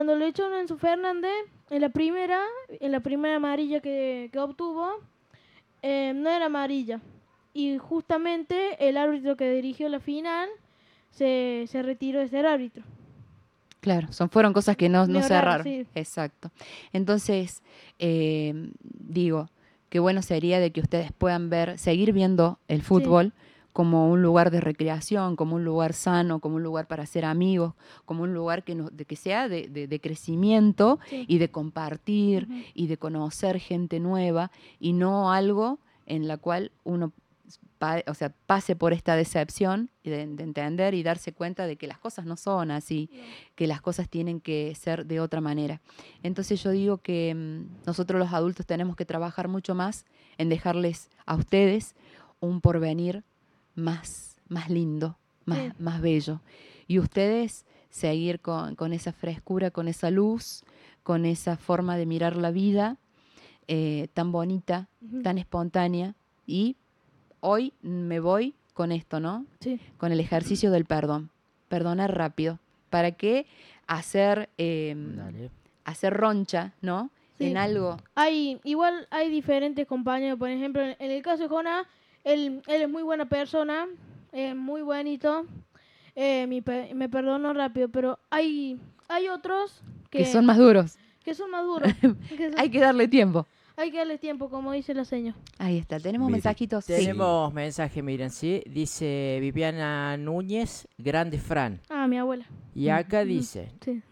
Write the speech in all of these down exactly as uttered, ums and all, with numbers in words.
Cuando le echó a Enzo Fernández, en la primera, en la primera amarilla que, que obtuvo, eh, no era amarilla. Y justamente el árbitro que dirigió la final se, se retiró de ser árbitro. Claro, son, fueron cosas que no, no Medio raro, cerraron. sí. Exacto. Entonces, eh, digo, qué bueno sería de que ustedes puedan ver, seguir viendo el fútbol como un lugar de recreación, como un lugar sano, como un lugar para ser amigos, como un lugar que, no, de, que sea de, de, de crecimiento Sí. y de compartir Ujú. y de conocer gente nueva y no algo en la cual uno pa- o sea, pase por esta decepción y de, de entender y darse cuenta de que las cosas no son así, No. que las cosas tienen que ser de otra manera. Entonces yo digo que mm, nosotros los adultos tenemos que trabajar mucho más en dejarles a ustedes un porvenir más, más lindo, más, Sí. más bello. Y ustedes seguir con, con esa frescura, con esa luz, con esa forma de mirar la vida eh, tan bonita, Ujú. tan espontánea. Y hoy me voy con esto, ¿no? Sí. Con el ejercicio del perdón. Perdonar rápido. ¿Para qué hacer, eh, Dale. hacer roncha, ¿no? Sí. En algo. Hay, igual hay diferentes compañeros. Por ejemplo, en, en el caso de Jonah, él, él es muy buena persona, es muy buenito. Eh, mi pe- me perdonó rápido, pero hay, hay otros que, Que son más duros. que son más duros. que son- Hay que darle tiempo. hay que darles tiempo, como dice la señora. Ahí está. ¿Tenemos Mire, mensajitos? Sí. Tenemos mensaje, miren, sí. Dice Viviana Núñez, grande Fran. Ah, mi abuela. Y acá Ujú. dice, Sí.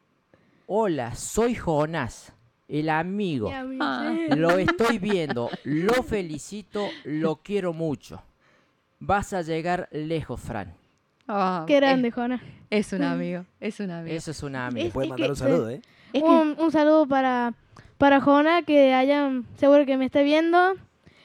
hola, soy Jonás, el amigo. Ya, mi- Ah. sí. Lo estoy viendo, lo felicito, lo quiero mucho. Vas a llegar lejos, Fran. Ah, Qué grande, es, Jonah. es un amigo. Es un amigo. Eso es un Le amigo. Es- pueden es mandar que- un saludo, ¿eh? Es que- Un, un saludo para, para Jonah, que hayan, seguro que me esté viendo.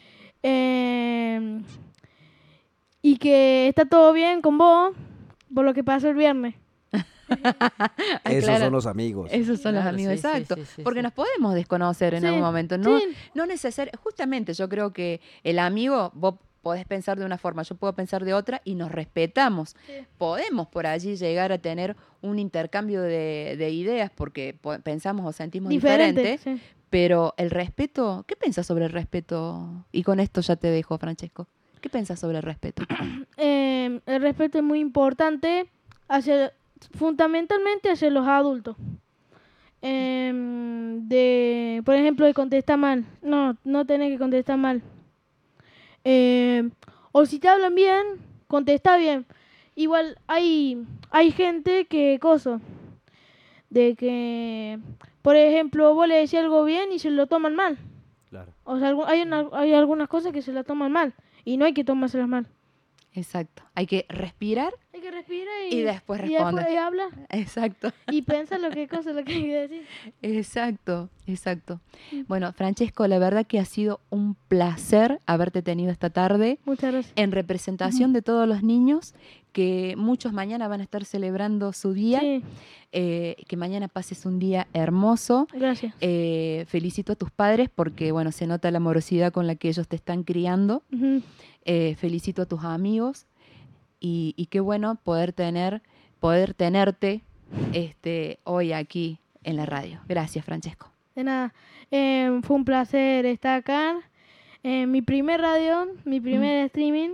Eh, y que está todo bien con vos, por lo que pasó el viernes. Ah, Esos claro. son los amigos. Esos son los Claro, amigos, sí, sí, exacto. sí, sí, Porque sí. nos podemos desconocer en Sí, algún momento. No, sí. no necesariamente, justamente yo creo que el amigo, vos podés pensar de una forma, yo puedo pensar de otra y nos respetamos. Sí. Podemos por allí llegar a tener un intercambio de, de ideas porque po- pensamos o sentimos Diferente. diferente, Sí. pero el respeto, ¿qué pensás sobre el respeto? Y con esto ya te dejo, Francesco. ¿Qué pensás sobre el respeto? Eh, el respeto es muy importante, hacia, fundamentalmente hacia los adultos. Eh, de, por ejemplo, de contestar mal. No, no tenés que contestar mal. Eh, o si te hablan bien, contesta bien. Igual hay, hay gente que cosa, de que, por ejemplo, vos le decís algo bien y se lo toman mal. Claro. O sea, algu- hay, una- hay algunas cosas que se la toman mal y no hay que tomárselas mal. Exacto. Hay que respirar. Hay que respirar y, Y después y después responde. habla Exacto. y piensa lo que cosa lo que hay que decir. Exacto, exacto. Bueno, Francesco, la verdad que ha sido un placer haberte tenido esta tarde Muchas gracias. en representación de todos los niños, que muchos mañana van a estar celebrando su día, Sí, eh, que mañana pases un día hermoso. gracias. Eh, felicito a tus padres porque, bueno, se nota la amorosidad con la que ellos te están criando. Ujú. Eh, felicito a tus amigos y, y qué bueno poder tener, poder tenerte este, hoy aquí en la radio. Gracias, Francesco. De nada. Eh, fue un placer estar acá. En mi primer radio, mi primer streaming.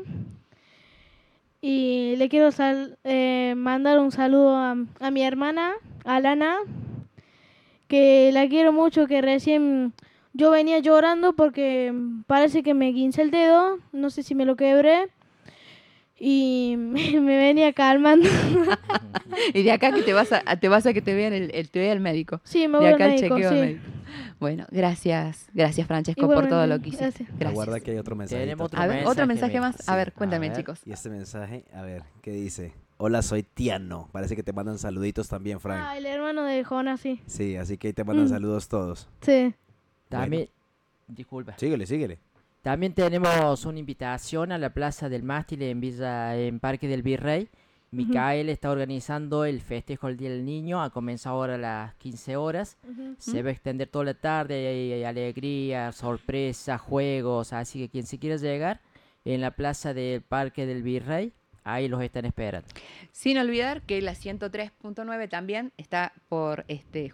Y le quiero sal- eh, mandar un saludo a, a mi hermana, Alana, que la quiero mucho, que recién yo venía llorando porque parece que me guincé el dedo, no sé si me lo quebré. Y me, me venía calmando. Y de acá que te vas a, te vas a que te vean el, el, te vea el médico. Sí, me De voy al acá el médico, chequeo sí. al médico. Bueno, gracias, gracias Francesco por todo lo que hiciste. Gracias. Gracias. Aguarda que hay otro mensaje. Tenemos otro A ver, otro mensaje mira. más. A ver, cuéntame, A ver. chicos. Y este mensaje, a ver, ¿qué dice? Hola, soy Tiano. Parece que te mandan saluditos también, Frank. Ah, el hermano de Jonas, sí. Sí, así que ahí te mandan Mm. saludos todos. Sí. También, disculpa. Síguele, síguele. También tenemos una invitación a la Plaza del Mástil en Villa, en Parque del Virrey. Micael está organizando el festejo del Día del Niño, a comenzar ahora a las quince horas. Ujú. Se va a extender toda la tarde, hay, hay alegría, sorpresa, juegos, así que quien se quiera llegar en la Plaza del Parque del Virrey, ahí los están esperando. Sin olvidar que la ciento tres punto nueve también está por este